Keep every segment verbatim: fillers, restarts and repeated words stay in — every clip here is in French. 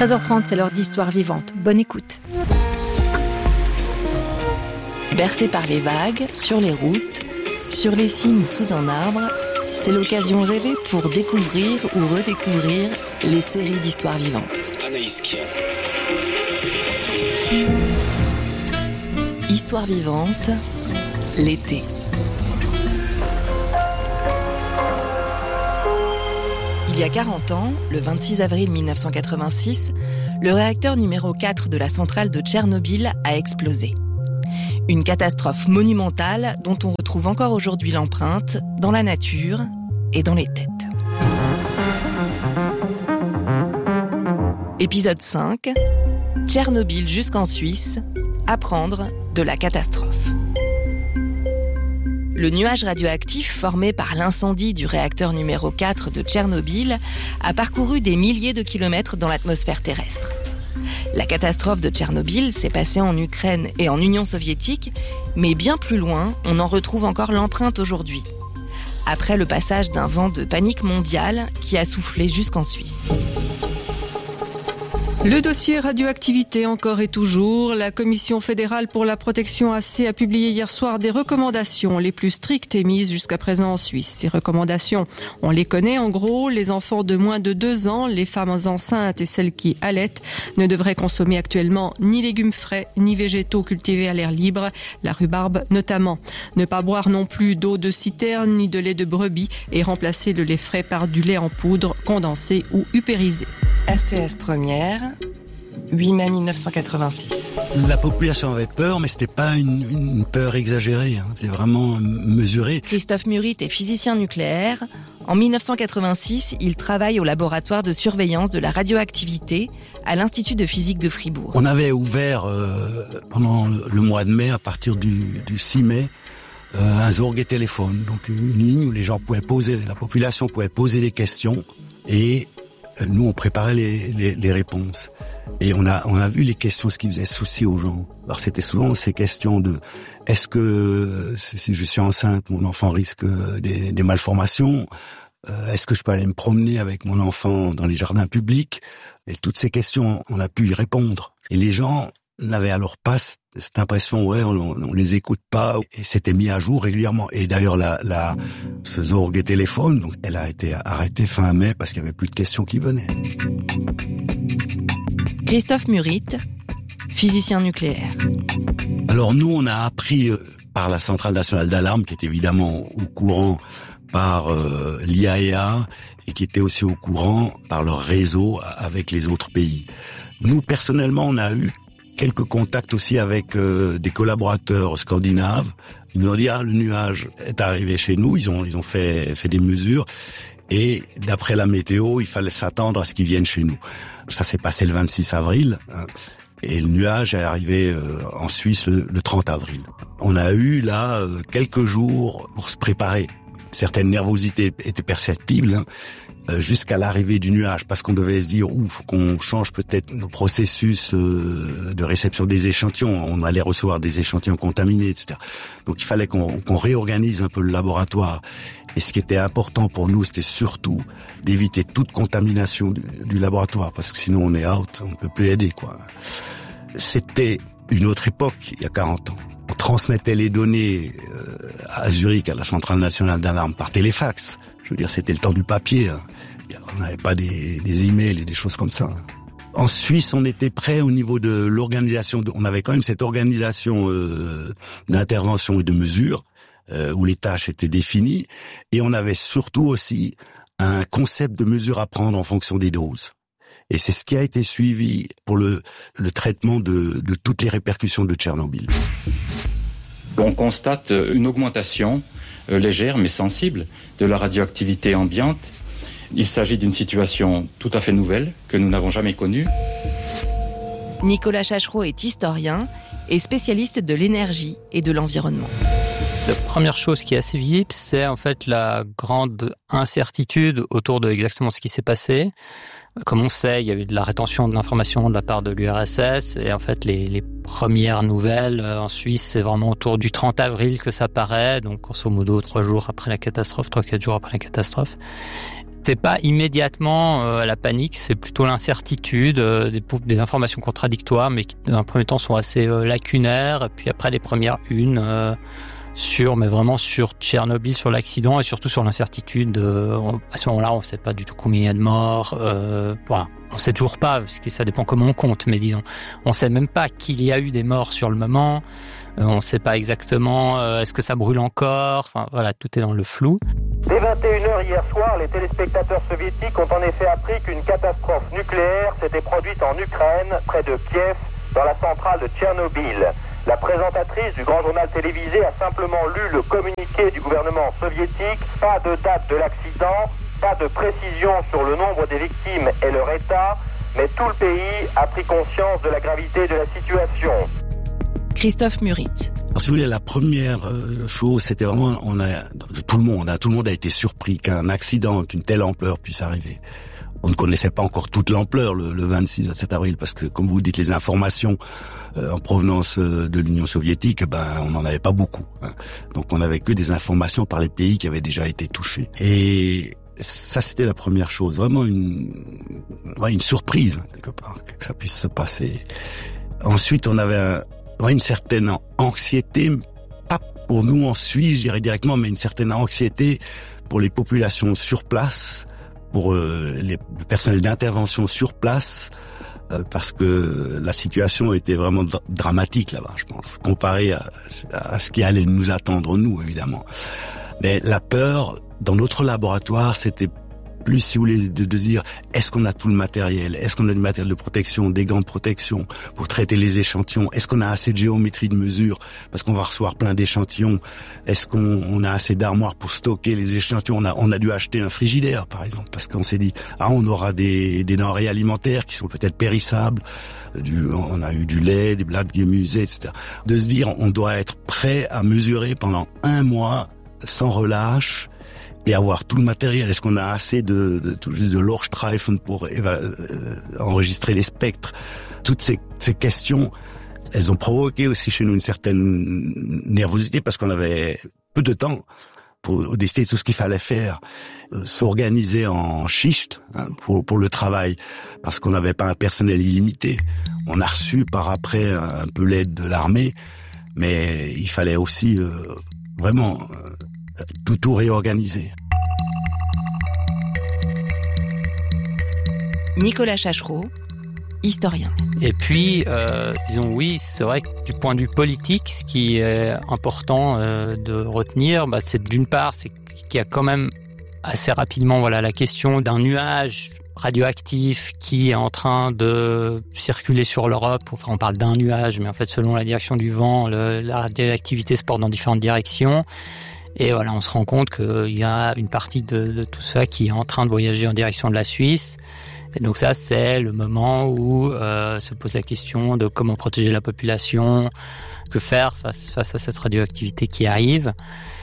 treize heures trente, c'est l'heure d'Histoire vivante. Bonne écoute. Bercé par les vagues, sur les routes, sur les cimes sous un arbre, c'est l'occasion rêvée pour découvrir ou redécouvrir les séries d'Histoire vivante. Histoire vivante, l'été. Il y a quarante ans, le vingt-six avril mille neuf cent quatre-vingt-six, le réacteur numéro quatre de la centrale de Tchernobyl a explosé. Une catastrophe monumentale dont on retrouve encore aujourd'hui l'empreinte dans la nature et dans les têtes. Épisode cinq. Tchernobyl jusqu'en Suisse. Apprendre de la catastrophe. Le nuage radioactif formé par l'incendie du réacteur numéro quatre de Tchernobyl a parcouru des milliers de kilomètres dans l'atmosphère terrestre. La catastrophe de Tchernobyl s'est passée en Ukraine et en Union soviétique, mais bien plus loin, on en retrouve encore l'empreinte aujourd'hui. Après le passage d'un vent de panique mondiale qui a soufflé jusqu'en Suisse. Le dossier radioactivité encore et toujours. La Commission fédérale pour la protection A C a publié hier soir des recommandations les plus strictes émises jusqu'à présent en Suisse. Ces recommandations, on les connaît en gros. Les enfants de moins de deux ans, les femmes enceintes et celles qui allaitent ne devraient consommer actuellement ni légumes frais, ni végétaux cultivés à l'air libre, la rhubarbe notamment. Ne pas boire non plus d'eau de citerne ni de lait de brebis et remplacer le lait frais par du lait en poudre, condensé ou upérisé. R T S Première, huit mai mille neuf cent quatre-vingt-six. La population avait peur, mais c'était pas une, une peur exagérée, hein. C'est vraiment mesuré. Christophe Murit est physicien nucléaire. En mille neuf cent quatre-vingt-six, il travaille au laboratoire de surveillance de la radioactivité à l'Institut de physique de Fribourg. On avait ouvert euh, pendant le mois de mai, à partir du, du six mai, euh, un Zorg téléphone, donc une ligne où les gens pouvaient poser, la population pouvait poser des questions et nous, on préparait les, les, les réponses. Et on a, on a vu les questions, ce qui faisait souci aux gens. Alors, c'était souvent ces questions de est-ce que, si je suis enceinte, mon enfant risque des, des malformations? euh, Est-ce que je peux aller me promener avec mon enfant dans les jardins publics? Et toutes ces questions, on a pu y répondre. Et les gens n'avaient alors pas cette impression, ouais, on, on les écoute pas, et c'était mis à jour régulièrement. Et d'ailleurs, la, la, ce Zorg téléphone, donc, elle a été arrêtée fin mai parce qu'il y avait plus de questions qui venaient. Christophe Murit, physicien nucléaire. Alors nous, on a appris euh, par la Centrale nationale d'alarme, qui est évidemment au courant par euh, l'I A E A et qui était aussi au courant par leur réseau avec les autres pays. Nous, personnellement, on a eu quelques contacts aussi avec euh, des collaborateurs scandinaves. Ils nous ont dit, ah, le nuage est arrivé chez nous. Ils ont, ils ont fait, fait des mesures. Et d'après la météo, il fallait s'attendre à ce qu'ils viennent chez nous. Ça s'est passé le vingt-six avril. Hein, et le nuage est arrivé euh, en Suisse le, le trente avril. On a eu là euh, quelques jours pour se préparer. Certaines nervosités étaient perceptibles, hein, jusqu'à l'arrivée du nuage, parce qu'on devait se dire, ouh, faut qu'on change peut-être nos processus euh, de réception des échantillons. On allait recevoir des échantillons contaminés, et cetera. Donc il fallait qu'on, qu'on réorganise un peu le laboratoire. Et ce qui était important pour nous, c'était surtout d'éviter toute contamination du, du laboratoire, parce que sinon on est out, on ne peut plus aider, quoi. C'était une autre époque, il y a quarante ans. On transmettait les données euh, à Zurich, à la Centrale nationale d'alarme, par téléfax. Je veux dire, c'était le temps du papier, hein. On n'avait pas des, des emails et des choses comme ça. En Suisse, on était prêt au niveau de l'organisation. On avait quand même cette organisation euh, d'intervention et de mesure euh, où les tâches étaient définies. Et on avait surtout aussi un concept de mesure à prendre en fonction des doses. Et c'est ce qui a été suivi pour le, le traitement de, de toutes les répercussions de Tchernobyl. On constate une augmentation euh, légère mais sensible de la radioactivité ambiante. Il s'agit d'une situation tout à fait nouvelle que nous n'avons jamais connue. Nicolas Chachereau est historien et spécialiste de l'énergie et de l'environnement. La première chose qui est assez visible, c'est en fait la grande incertitude autour de exactement ce qui s'est passé. Comme on sait, il y a eu de la rétention de l'information de la part de l'U R S S et en fait les, les premières nouvelles en Suisse, c'est vraiment autour du trente avril que ça paraît, donc grosso modo trois jours après la catastrophe, trois quatre jours après la catastrophe. C'est pas immédiatement euh, la panique, c'est plutôt l'incertitude, euh, des, des informations contradictoires, mais qui, dans un premier temps, sont assez euh, lacunaires. Et puis après, les premières unes euh, sur, mais vraiment sur Tchernobyl, sur l'accident et surtout sur l'incertitude. Euh, on, à ce moment-là, on ne sait pas du tout combien il y a de morts. Euh, voilà. On ne sait toujours pas, parce que ça dépend comment on compte, mais disons, on ne sait même pas qu'il y a eu des morts sur le moment. Euh, on ne sait pas exactement euh, est-ce que ça brûle encore. Enfin, voilà, tout est dans le flou. Dès vingt et une heures hier soir, les téléspectateurs soviétiques ont en effet appris qu'une catastrophe nucléaire s'était produite en Ukraine, près de Kiev, dans la centrale de Tchernobyl. La présentatrice du grand journal télévisé a simplement lu le communiqué du gouvernement soviétique. Pas de date de l'accident, pas de précision sur le nombre des victimes et leur état, mais tout le pays a pris conscience de la gravité de la situation. Christophe Murit. Si vous voulez, la première chose, c'était vraiment, on a, tout le monde, hein, tout le monde a été surpris qu'un accident d'une telle ampleur puisse arriver. On ne connaissait pas encore toute l'ampleur le, le vingt-six, vingt-sept avril, parce que, comme vous dites, les informations euh, en provenance euh, de l'Union soviétique, ben, on n'en avait pas beaucoup. Hein. Donc, on n'avait que des informations par les pays qui avaient déjà été touchés. Et ça, c'était la première chose, vraiment une, ouais, une surprise quelque part que ça puisse se passer. Ensuite, on avait un, une certaine anxiété, pas pour nous en Suisse, je dirais directement, mais une certaine anxiété pour les populations sur place, pour euh, les, le personnel d'intervention sur place, euh, parce que la situation était vraiment dra- dramatique là-bas, je pense, comparé à, à ce qui allait nous attendre, nous, évidemment. Mais la peur, dans notre laboratoire, c'était plus, si vous voulez, de, de dire, est-ce qu'on a tout le matériel? Est-ce qu'on a du matériel de protection, des gants de protection pour traiter les échantillons? Est-ce qu'on a assez de géométrie de mesure? Parce qu'on va recevoir plein d'échantillons. Est-ce qu'on on a assez d'armoires pour stocker les échantillons? On a, on a dû acheter un frigidaire, par exemple, parce qu'on s'est dit, ah, on aura des, des denrées alimentaires qui sont peut-être périssables. Du, on a eu du lait, des blattes musées, et cetera. De se dire, on doit être prêt à mesurer pendant un mois sans relâche, et avoir tout le matériel. Est-ce qu'on a assez de, de, de, de Lorstreifen pour euh, enregistrer les spectres? Toutes ces, ces questions, elles ont provoqué aussi chez nous une certaine nervosité parce qu'on avait peu de temps pour décider de tout ce qu'il fallait faire, euh, s'organiser en schicht hein, pour, pour le travail, parce qu'on n'avait pas un personnel illimité. On a reçu par après un, un peu l'aide de l'armée, mais il fallait aussi euh, vraiment... Euh, tout tout réorganiser. Nicolas Chachereau, historien. Et puis, euh, disons oui, c'est vrai que du point de vue politique, ce qui est important euh, de retenir, bah, c'est d'une part, c'est qu'il y a quand même assez rapidement, voilà, la question d'un nuage radioactif qui est en train de circuler sur l'Europe. Enfin, on parle d'un nuage, mais en fait, selon la direction du vent, le, la radioactivité se porte dans différentes directions. Et voilà, on se rend compte qu'il y a une partie de, de tout ça qui est en train de voyager en direction de la Suisse. Et donc ça, c'est le moment où euh, se pose la question de comment protéger la population, que faire face, face à cette radioactivité qui arrive,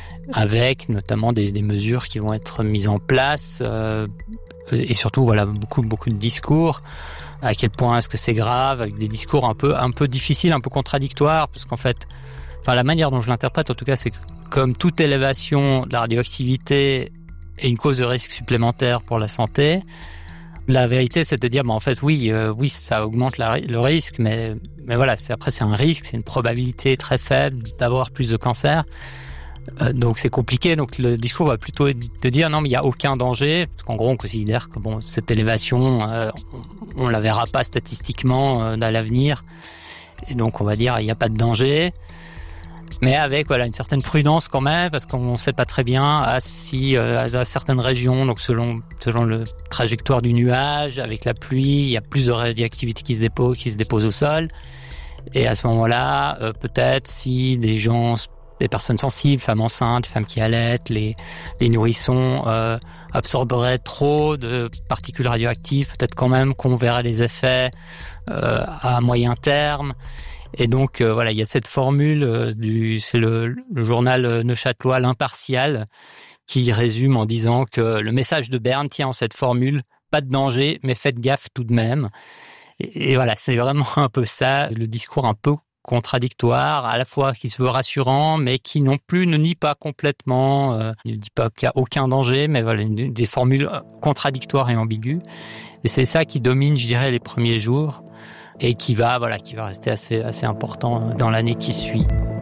avec notamment des, des mesures qui vont être mises en place, euh, et surtout voilà beaucoup beaucoup de discours. À quel point est-ce que c'est grave, avec des discours un peu un peu difficiles, un peu contradictoires, parce qu'en fait, enfin la manière dont je l'interprète en tout cas, c'est que comme toute élévation de la radioactivité est une cause de risque supplémentaire pour la santé, la vérité c'est de dire, bah, en fait oui, euh, oui ça augmente la, le risque, mais, mais voilà, c'est, après c'est un risque, c'est une probabilité très faible d'avoir plus de cancer. Euh, donc c'est compliqué, donc le discours va plutôt être de dire non mais il n'y a aucun danger, parce qu'en gros on considère que bon, cette élévation, euh, on ne la verra pas statistiquement euh, dans l'avenir, et donc on va dire il n'y a pas de danger. Mais avec voilà une certaine prudence quand même, parce qu'on ne sait pas très bien à si euh, à certaines régions, donc selon selon le trajectoire du nuage, avec la pluie, il y a plus de radioactivité qui se dépose qui se dépose au sol. Et à ce moment-là, euh, peut-être si des gens, des personnes sensibles, femmes enceintes, femmes qui allaitent, les les nourrissons euh, absorberaient trop de particules radioactives, peut-être quand même qu'on verrait les effets euh, à moyen terme. Et donc euh, voilà, il y a cette formule euh, du, c'est le, le journal neuchâtelois L'Impartial qui résume en disant que le message de Berne tient en cette formule, pas de danger, mais faites gaffe tout de même. Et, et voilà, c'est vraiment un peu ça, le discours un peu contradictoire, à la fois qui se veut rassurant, mais qui non plus ne nie pas complètement, euh, il ne dit pas qu'il n'y a aucun danger, mais voilà, une, des formules contradictoires et ambiguës. Et c'est ça qui domine, je dirais, les premiers jours, et qui va, voilà, qui va rester assez, assez important dans l'année qui suit.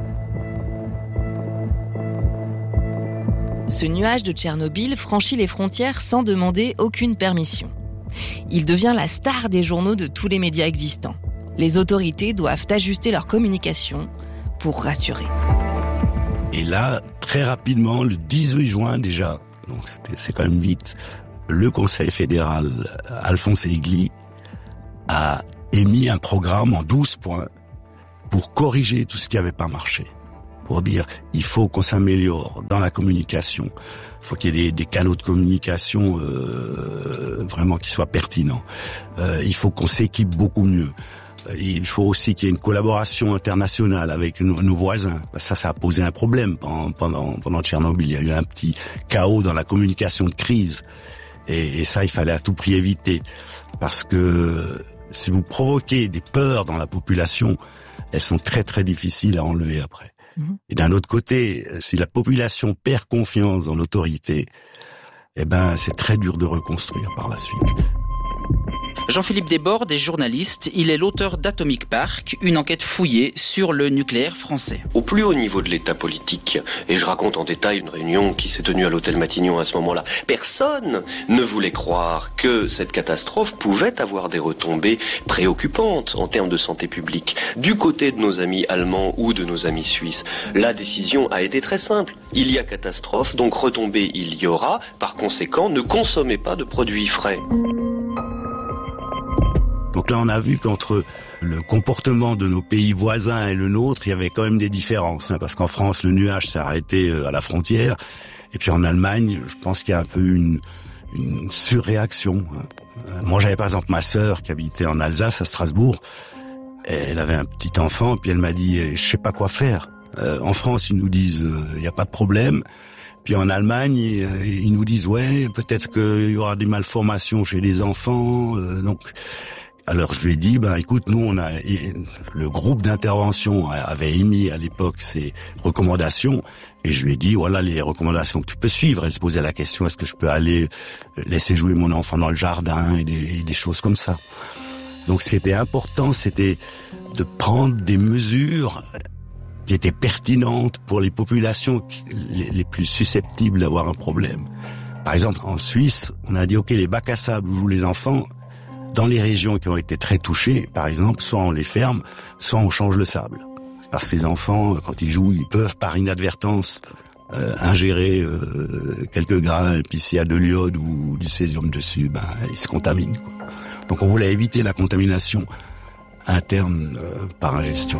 Ce nuage de Tchernobyl franchit les frontières sans demander aucune permission. Il devient la star des journaux de tous les médias existants. Les autorités doivent ajuster leur communication pour rassurer. Et là, très rapidement, le dix-huit juin déjà, donc c'était, c'est quand même vite, le Conseil fédéral, Alphonse Aigli, a émis un programme en douze points pour corriger tout ce qui n'avait pas marché. Pour dire, il faut qu'on s'améliore dans la communication. Il faut qu'il y ait des, des canaux de communication euh, vraiment qui soient pertinents. Euh, il faut qu'on s'équipe beaucoup mieux. Il faut aussi qu'il y ait une collaboration internationale avec nos, nos voisins. Ça, ça a posé un problème pendant, pendant, pendant Tchernobyl. Il y a eu un petit chaos dans la communication de crise. Et, et ça, il fallait à tout prix éviter. Parce que si vous provoquez des peurs dans la population, elles sont très très difficiles à enlever après. Et d'un autre côté, si la population perd confiance dans l'autorité, eh ben, c'est très dur de reconstruire par la suite. Jean-Philippe Desbordes est journaliste. Il est l'auteur d'Atomic Park, une enquête fouillée sur le nucléaire français. Au plus haut niveau de l'état politique, et je raconte en détail une réunion qui s'est tenue à l'hôtel Matignon à ce moment-là, personne ne voulait croire que cette catastrophe pouvait avoir des retombées préoccupantes en termes de santé publique. Du côté de nos amis allemands ou de nos amis suisses, la décision a été très simple. Il y a catastrophe, donc retombées il y aura. Par conséquent, ne consommez pas de produits frais. Donc là, on a vu qu'entre le comportement de nos pays voisins et le nôtre, il y avait quand même des différences. Hein, parce qu'en France, le nuage s'est arrêté à la frontière. Et puis en Allemagne, je pense qu'il y a un peu une, une surréaction. Moi, j'avais par exemple ma sœur qui habitait en Alsace, à Strasbourg. Elle avait un petit enfant, puis elle m'a dit « je sais pas quoi faire euh, ». En France, ils nous disent « il n'y a pas de problème ». Puis en Allemagne, ils nous disent « ouais, peut-être qu'il y aura des malformations chez les enfants euh, ». Donc... Alors je lui ai dit, bah écoute, nous on a le groupe d'intervention avait émis à l'époque ces recommandations et je lui ai dit voilà les recommandations que tu peux suivre. Elle se posait la question est-ce que je peux aller laisser jouer mon enfant dans le jardin et des, et des choses comme ça. Donc ce qui était important, c'était de prendre des mesures qui étaient pertinentes pour les populations les, les plus susceptibles d'avoir un problème. Par exemple en Suisse, on a dit ok les bacs à sable où jouent les enfants. Dans les régions qui ont été très touchées, par exemple, soit on les ferme, soit on change le sable. Parce que les enfants, quand ils jouent, ils peuvent par inadvertance euh, ingérer euh, quelques grains, et puis s'il y a de l'iode ou du césium dessus, ben ils se contaminent, quoi. Donc on voulait éviter la contamination interne euh, par ingestion.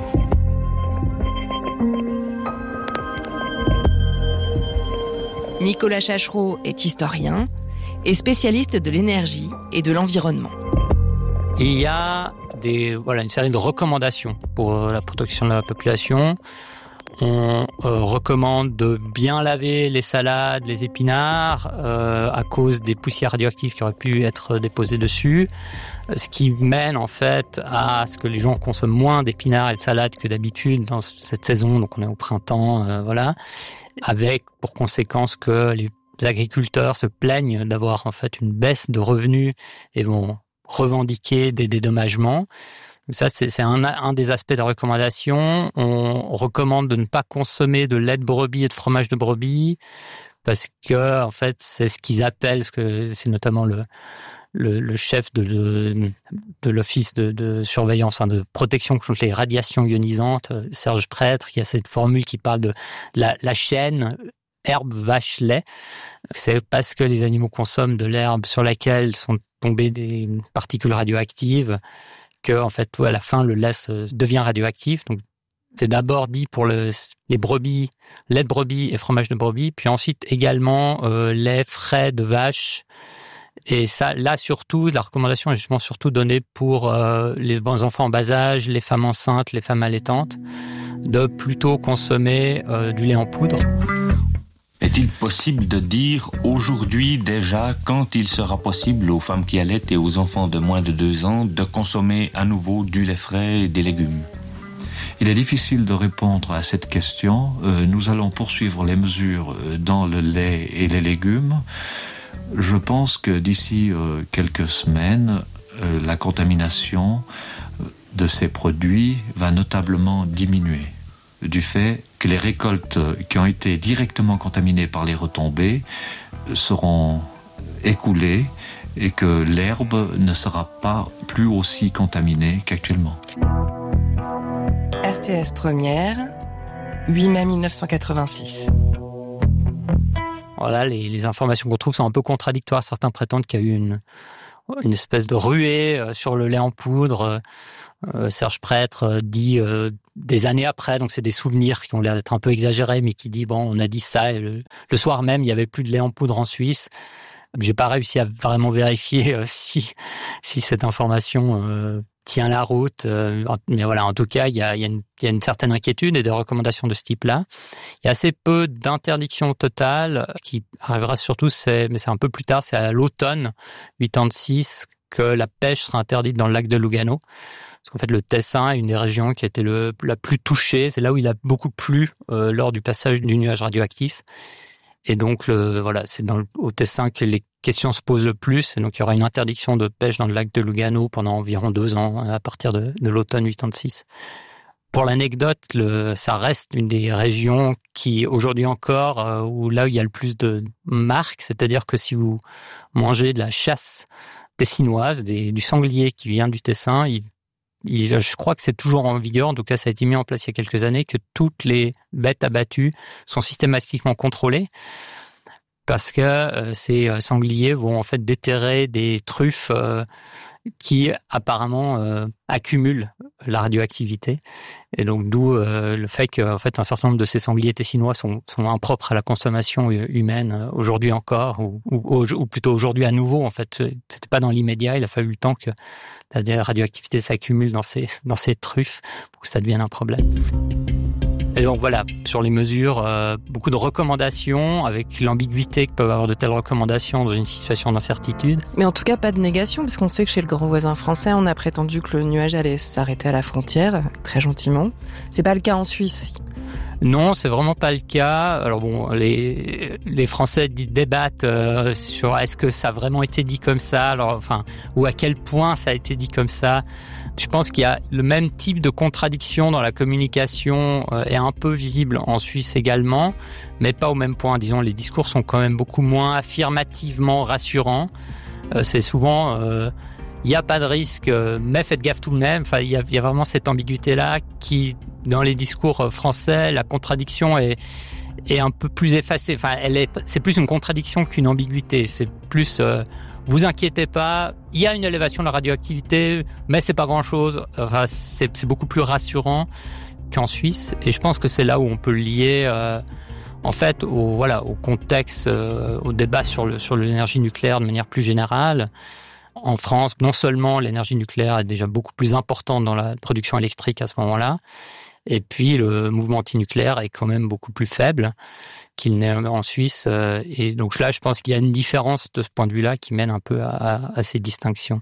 Nicolas Chachereau est historien et spécialiste de l'énergie et de l'environnement. Il y a des, voilà, une série de recommandations pour la protection de la population. On euh, recommande de bien laver les salades, les épinards, euh, à cause des poussières radioactives qui auraient pu être déposées dessus. Ce qui mène en fait à ce que les gens consomment moins d'épinards et de salades que d'habitude dans cette saison. Donc on est au printemps, euh, voilà. Avec pour conséquence que les agriculteurs se plaignent d'avoir en fait une baisse de revenus et vont revendiquer des dédommagements. Ça, c'est, c'est un, un des aspects de la recommandation. On recommande de ne pas consommer de lait de brebis et de fromage de brebis parce que, en fait, c'est ce qu'ils appellent, ce que c'est notamment le, le, le chef de, de, de l'office de, de surveillance, hein, de protection contre les radiations ionisantes, Serge Prêtre, qui a cette formule qui parle de la, la chaîne herbe, vache, lait. C'est parce que les animaux consomment de l'herbe sur laquelle sont tombées des particules radioactives que, en fait, à la fin, le lait devient radioactif. Donc, c'est d'abord dit pour le, les brebis, lait de brebis et fromage de brebis, puis ensuite également euh, lait frais de vache. Et ça, là surtout, la recommandation est justement surtout donnée pour euh, les enfants en bas âge, les femmes enceintes, les femmes allaitantes, de plutôt consommer euh, du lait en poudre. Est-il possible de dire aujourd'hui déjà quand il sera possible aux femmes qui allaitent et aux enfants de moins de deux ans de consommer à nouveau du lait frais et des légumes ? Il est difficile de répondre à cette question. Euh, nous allons poursuivre les mesures dans le lait et les légumes. Je pense que d'ici euh, quelques semaines, euh, la contamination de ces produits va notablement diminuer du fait que les récoltes qui ont été directement contaminées par les retombées seront écoulées et que l'herbe ne sera pas plus aussi contaminée qu'actuellement. R T S Première, huit mai mille neuf cent quatre-vingt-six. Voilà, les, les informations qu'on trouve sont un peu contradictoires. Certains prétendent qu'il y a eu une, une espèce de ruée sur le lait en poudre. Euh, Serge Prêtre dit euh, des années après, donc c'est des souvenirs qui ont l'air d'être un peu exagérés, mais qui dit, bon, on a dit ça, et le, le soir même, il n'y avait plus de lait en poudre en Suisse. J'ai pas réussi à vraiment vérifier euh, si, si cette information euh, tient la route, euh, mais voilà, en tout cas, il y a, il y a une, il y a une certaine inquiétude et des recommandations de ce type-là. Il y a assez peu d'interdictions totales. Ce qui arrivera surtout, c'est, mais c'est un peu plus tard, c'est à l'automne quatre-vingt-six que la pêche sera interdite dans le lac de Lugano. Parce qu'en fait, le Tessin est une des régions qui a été le, la plus touchée. C'est là où il a beaucoup plu euh, lors du passage du nuage radioactif. Et donc, le, voilà, c'est dans le, au Tessin que les questions se posent le plus. Et donc, il y aura une interdiction de pêche dans le lac de Lugano pendant environ deux ans, à partir de, de l'automne quatre-vingt-six. Pour l'anecdote, le, ça reste une des régions qui, aujourd'hui encore, euh, où là où il y a le plus de marques. C'est-à-dire que si vous mangez de la chasse tessinoise, des, du sanglier qui vient du Tessin, il Il, je crois que c'est toujours en vigueur, en tout cas ça a été mis en place il y a quelques années, que toutes les bêtes abattues sont systématiquement contrôlées parce que euh, ces sangliers vont en fait déterrer des truffes euh, qui apparemment euh, accumulent la radioactivité. Et donc d'où euh, le fait qu'en fait un certain nombre de ces sangliers tessinois sont, sont impropres à la consommation humaine aujourd'hui encore, ou, ou, ou plutôt aujourd'hui à nouveau. En fait, c'était pas dans l'immédiat, il a fallu le temps que la radioactivité s'accumule dans ces, dans ces truffes pour que ça devienne un problème. Et donc voilà, sur les mesures, euh, beaucoup de recommandations avec l'ambiguïté que peuvent avoir de telles recommandations dans une situation d'incertitude. Mais en tout cas, pas de négation, parce qu'on sait que chez le grand voisin français, on a prétendu que le nuage allait s'arrêter à la frontière, très gentiment. C'est pas le cas en Suisse. Non, c'est vraiment pas le cas. Alors bon, les les Français débattent euh, sur est-ce que ça a vraiment été dit comme ça, alors enfin, ou à quel point ça a été dit comme ça. Je pense qu'il y a le même type de contradiction dans la communication euh, est un peu visible en Suisse également, mais pas au même point. Disons, les discours sont quand même beaucoup moins affirmativement rassurants. Euh, c'est souvent euh, il n'y a pas de risque, mais faites gaffe tout de même. Enfin, il y a, il y a vraiment cette ambiguïté-là qui, dans les discours français, la contradiction est, est un peu plus effacée. Enfin, elle est, c'est plus une contradiction qu'une ambiguïté. C'est plus, euh, vous inquiétez pas, il y a une élévation de la radioactivité, mais c'est pas grand-chose. Enfin, c'est, c'est beaucoup plus rassurant qu'en Suisse. Et je pense que c'est là où on peut le lier, euh, en fait, au, voilà, au contexte, euh, au débat sur, le, sur l'énergie nucléaire de manière plus générale. En France, non seulement l'énergie nucléaire est déjà beaucoup plus importante dans la production électrique à ce moment-là, et puis le mouvement antinucléaire est quand même beaucoup plus faible qu'il n'est en Suisse. Et donc là, je pense qu'il y a une différence de ce point de vue-là qui mène un peu à, à, à ces distinctions.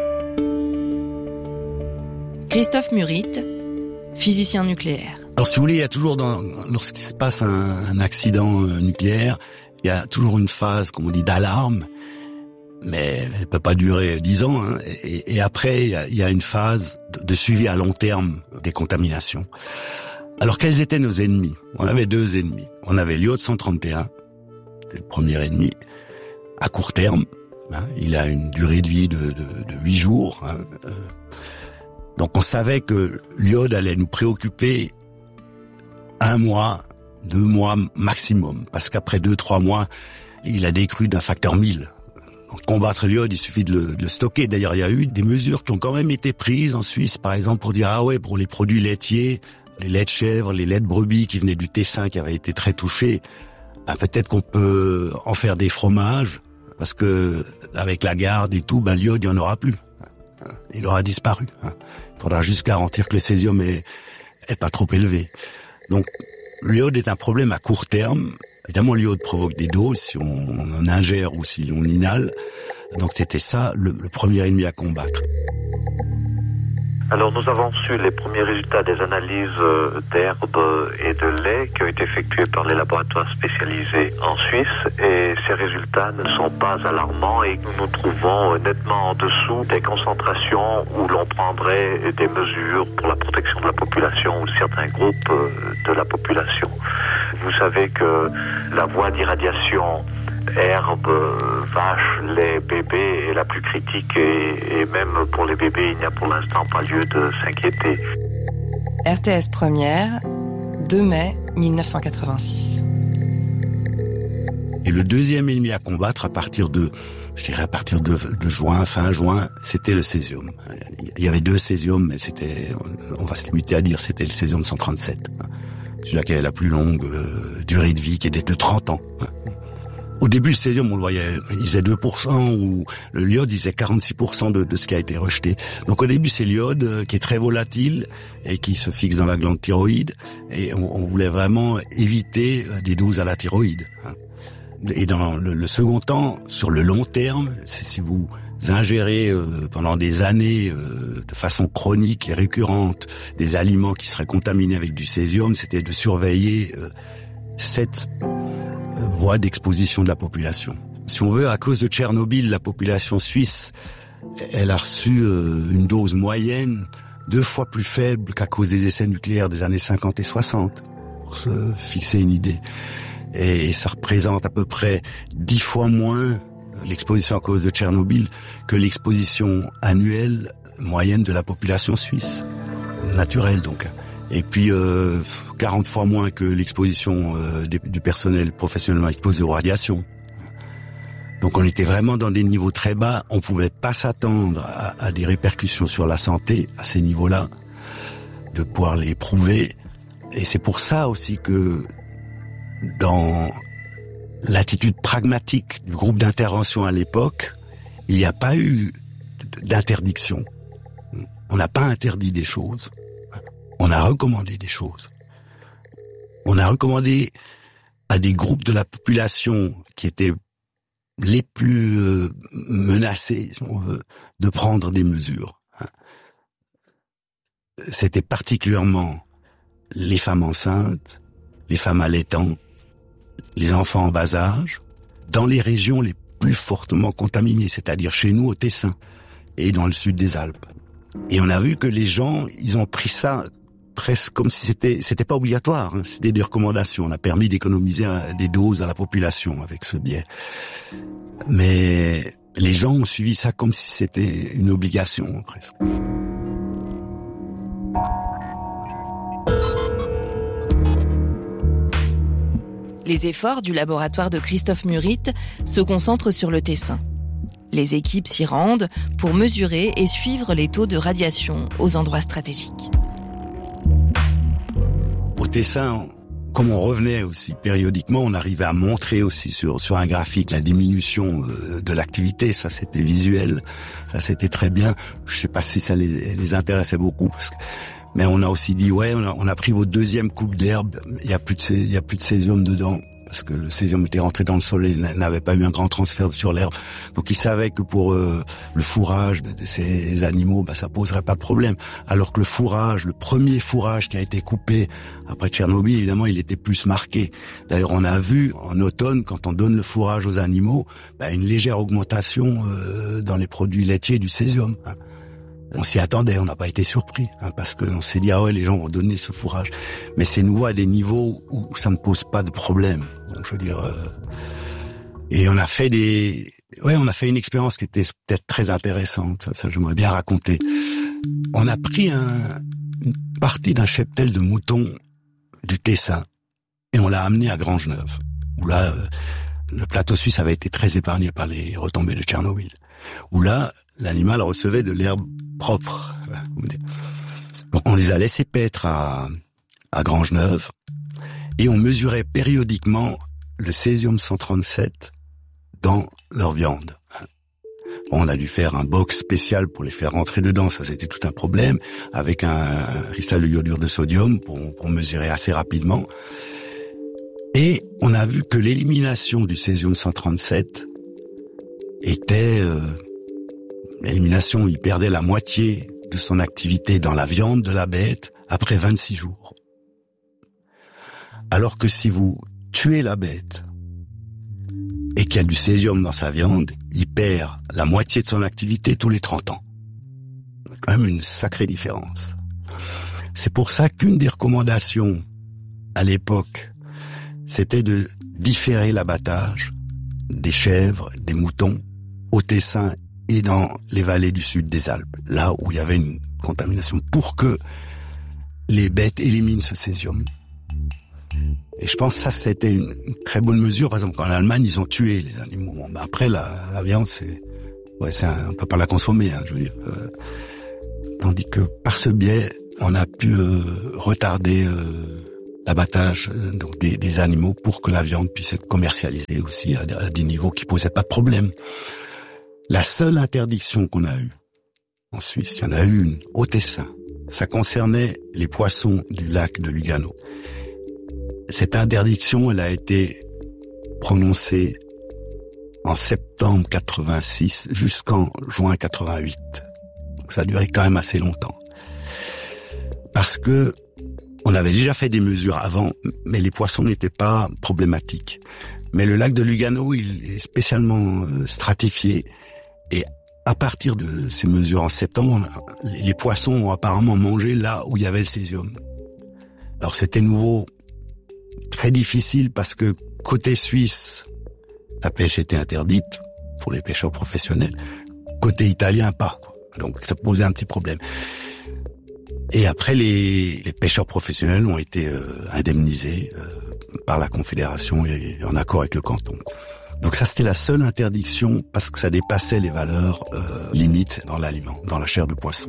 Christophe Murit, physicien nucléaire. Alors si vous voulez, il y a toujours, dans, lorsqu'il se passe un, un accident nucléaire, il y a toujours une phase, comme on dit, d'alarme. Mais elle peut pas durer dix ans. Hein. Et, et après, il y, a, il y a une phase de, de suivi à long terme des contaminations. Alors, quels étaient nos ennemis ? On avait deux ennemis. On avait l'iode cent trente et un, c'était le premier ennemi, à court terme. Hein. Il a une durée de vie de, de, de huit jours. Hein. Euh, donc, on savait que l'iode allait nous préoccuper un mois, deux mois maximum. Parce qu'après deux, trois mois, il a décru d'un facteur mille. Pour combattre l'iode, il suffit de le, de le stocker. D'ailleurs, il y a eu des mesures qui ont quand même été prises en Suisse, par exemple, pour dire, ah ouais, pour les produits laitiers, les laits de chèvre, les laits de brebis qui venaient du Tessin, qui avaient été très touchés, ben, peut-être qu'on peut en faire des fromages, parce que avec la garde et tout, ben, l'iode, il n'y en aura plus. Il aura disparu. Il faudra juste garantir que le césium est, est pas trop élevé. Donc, l'iode est un problème à court terme. Évidemment, l'iode provoque des doses si on en ingère ou si on inhale. Donc c'était ça le, le premier ennemi à combattre. Alors nous avons su les premiers résultats des analyses d'herbes et de lait qui ont été effectués par les laboratoires spécialisés en Suisse, et ces résultats ne sont pas alarmants et nous nous trouvons nettement en dessous des concentrations où l'on prendrait des mesures pour la protection de la population ou certains groupes de la population. Vous savez que la voie d'irradiation herbe, vache, lait, bébé est la plus critique et, et même pour les bébés, il n'y a pour l'instant pas lieu de s'inquiéter. R T S Première, deux mai mille neuf cent quatre-vingt-six. Et le deuxième ennemi à combattre à partir de, je dirais à partir de, de juin, fin juin, c'était le césium. Il y avait deux césiums, mais c'était, on va se limiter à dire c'était le césium cent trente-sept. Celui-là qui avait la plus longue euh, durée de vie, qui était de trente ans. Au début, le césium, on le voyait, il faisait deux pour cent, ou le l'iode, il faisait quarante-six pour cent de, de ce qui a été rejeté. Donc au début, c'est l'iode euh, qui est très volatile et qui se fixe dans la glande thyroïde. Et on, on voulait vraiment éviter euh, des doses à la thyroïde. Hein. Et dans le, le second temps, sur le long terme, c'est si vous ingérez euh, pendant des années euh, de façon chronique et récurrente des aliments qui seraient contaminés avec du césium, c'était de surveiller euh, cette voie d'exposition de la population. Si on veut, à cause de Tchernobyl, la population suisse, elle a reçu euh, une dose moyenne deux fois plus faible qu'à cause des essais nucléaires des années cinquante et soixante, pour se fixer une idée. Et, et ça représente à peu près dix fois moins l'exposition à cause de Tchernobyl que l'exposition annuelle moyenne de la population suisse, naturelle donc. Et puis euh, quarante fois moins que l'exposition euh, des, du personnel professionnellement exposé aux radiations. Donc on était vraiment dans des niveaux très bas, on pouvait pas s'attendre à, à des répercussions sur la santé à ces niveaux-là, de pouvoir les prouver. Et c'est pour ça aussi que dans l'attitude pragmatique du groupe d'intervention à l'époque, il n'y a pas eu d'interdiction. On n'a pas interdit des choses. On a recommandé des choses. On a recommandé à des groupes de la population qui étaient les plus euh, menacés, si on veut, de prendre des mesures. C'était particulièrement les femmes enceintes, les femmes allaitantes, les enfants en bas âge, dans les régions les plus fortement contaminées, c'est-à-dire chez nous au Tessin et dans le sud des Alpes. Et on a vu que les gens, ils ont pris ça presque comme si c'était c'était pas obligatoire, hein, c'était des recommandations. On a permis d'économiser un, des doses à la population avec ce biais. Mais les gens ont suivi ça comme si c'était une obligation presque. Les efforts du laboratoire de Christophe Murit se concentrent sur le Tessin. Les équipes s'y rendent pour mesurer et suivre les taux de radiation aux endroits stratégiques. Au Tessin, comme on revenait aussi périodiquement, on arrivait à montrer aussi sur sur un graphique la diminution de l'activité. Ça, c'était visuel, ça c'était très bien. Je sais pas si ça les, les intéressait beaucoup, parce que, mais on a aussi dit ouais, on a, on a pris votre deuxième coupe d'herbe. Il y a plus de il y a plus de césium dedans, parce que le césium était rentré dans le sol et n'avait pas eu un grand transfert sur l'herbe. Donc ils savaient que pour euh, le fourrage de, de ces animaux, bah, ça poserait pas de problème. Alors que le fourrage, le premier fourrage qui a été coupé après Tchernobyl, évidemment, il était plus marqué. D'ailleurs, on a vu en automne, quand on donne le fourrage aux animaux, bah, une légère augmentation euh, dans les produits laitiers du césium. Hein. On s'y attendait, on n'a pas été surpris, hein, parce qu'on s'est dit ah ouais, les gens vont donner ce fourrage. Mais c'est nouveau à des niveaux où ça ne pose pas de problème. Donc je veux dire, euh... et on a fait des, ouais, on a fait une expérience qui était peut-être très intéressante. Ça, ça j'aimerais bien raconter. On a pris un, une partie d'un cheptel de moutons du Tessin et on l'a amené à Grangeneuve, où là, euh, le plateau suisse avait été très épargné par les retombées de Tchernobyl. Où là, l'animal recevait de l'herbe propre. Donc on les a laissés paître à, à Grangeneuve et on mesurait périodiquement le césium cent trente-sept dans leur viande. Bon, on a dû faire un box spécial pour les faire rentrer dedans, ça c'était tout un problème, avec un cristal de iodure de sodium pour, pour mesurer assez rapidement. Et on a vu que l'élimination du césium cent trente-sept était... Euh, l'élimination, il perdait la moitié de son activité dans la viande de la bête après vingt-six jours. Alors que si vous tuez la bête et qu'il y a du césium dans sa viande, il perd la moitié de son activité tous les trente ans. C'est quand même une sacrée différence. C'est pour ça qu'une des recommandations à l'époque, c'était de différer l'abattage des chèvres, des moutons au Tessin et dans les vallées du sud des Alpes, là où il y avait une contamination, pour que les bêtes éliminent ce césium. Et je pense que ça, c'était une très bonne mesure. Par exemple, en Allemagne, ils ont tué les animaux. Bon, bah après, la, la viande, c'est, ouais, c'est un, on peut pas la consommer, hein, je veux dire. Euh, tandis que par ce biais, on a pu euh, retarder euh, l'abattage euh, donc des, des animaux pour que la viande puisse être commercialisée aussi à, à des niveaux qui posaient pas de problème. La seule interdiction qu'on a eue en Suisse, il y en a eu une au Tessin. Ça concernait les poissons du lac de Lugano. Cette interdiction, elle a été prononcée en septembre quatre-vingt-six jusqu'en juin quatre-vingt-huit. Donc ça a duré quand même assez longtemps. Parce que on avait déjà fait des mesures avant, mais les poissons n'étaient pas problématiques. Mais le lac de Lugano, il est spécialement stratifié. Et à partir de ces mesures en septembre, les poissons ont apparemment mangé là où il y avait le césium. Alors c'était nouveau, très difficile parce que côté suisse, la pêche était interdite pour les pêcheurs professionnels. Côté italien, pas. Donc ça posait un petit problème. Et après, les, les pêcheurs professionnels ont été euh, indemnisés euh, par la Confédération et en accord avec le canton. Donc ça, c'était la seule interdiction parce que ça dépassait les valeurs euh, limites dans l'aliment, dans la chair de poisson.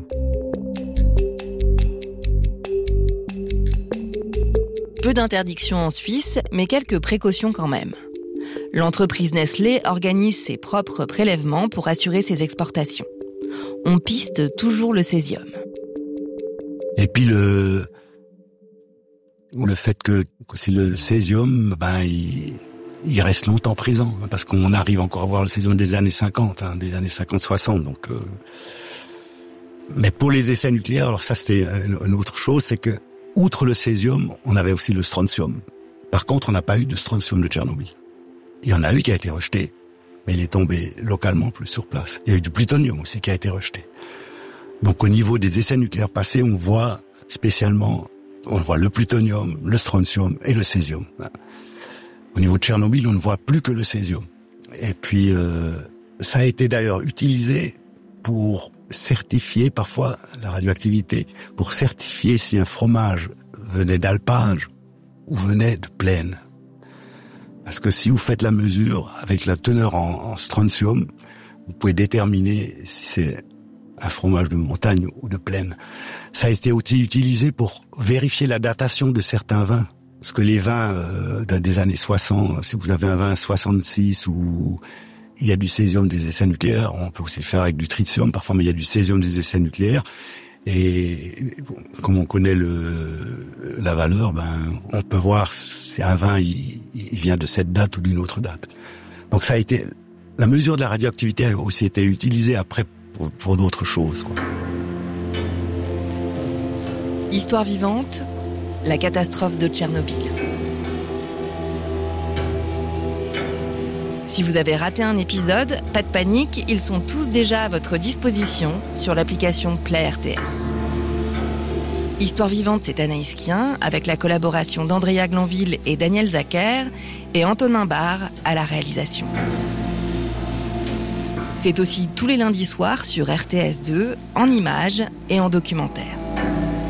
Peu d'interdictions en Suisse, mais quelques précautions quand même. L'entreprise Nestlé organise ses propres prélèvements pour assurer ses exportations. On piste toujours le césium. Et puis le le fait que, que c'est le, le césium, ben il, il reste longtemps présent, parce qu'on arrive encore à voir le césium des années cinquante, hein, des années cinquante soixante. Donc, euh... mais pour les essais nucléaires, alors ça c'était une autre chose, c'est que outre le césium, on avait aussi le strontium. Par contre, on n'a pas eu de strontium de Tchernobyl. Il y en a eu qui a été rejeté, mais il est tombé localement plus sur place. Il y a eu du plutonium aussi qui a été rejeté. Donc au niveau des essais nucléaires passés, on voit spécialement, on voit le plutonium, le strontium et le césium. Au niveau de Tchernobyl, on ne voit plus que le césium. Et puis, euh, ça a été d'ailleurs utilisé pour certifier parfois la radioactivité, pour certifier si un fromage venait d'alpage ou venait de plaine. Parce que si vous faites la mesure avec la teneur en, en strontium, vous pouvez déterminer si c'est un fromage de montagne ou de plaine. Ça a été aussi utilisé pour vérifier la datation de certains vins. Parce que les vins euh, des années soixante, si vous avez un vin soixante-six où il y a du césium des essais nucléaires, on peut aussi le faire avec du tritium parfois, mais il y a du césium des essais nucléaires. Et comme on connaît le, la valeur, ben on peut voir si un vin il, il vient de cette date ou d'une autre date. Donc ça a été, la mesure de la radioactivité a aussi été utilisée après pour, pour d'autres choses, quoi. Histoire vivante, la catastrophe de Tchernobyl. Si vous avez raté un épisode, pas de panique, ils sont tous déjà à votre disposition sur l'application Play R T S. Histoire vivante, c'est Anaïs Kien, avec la collaboration d'Andrea Glanville et Daniel Zacher, et Antonin Barre à la réalisation. C'est aussi tous les lundis soirs sur R T S deux, en images et en documentaire.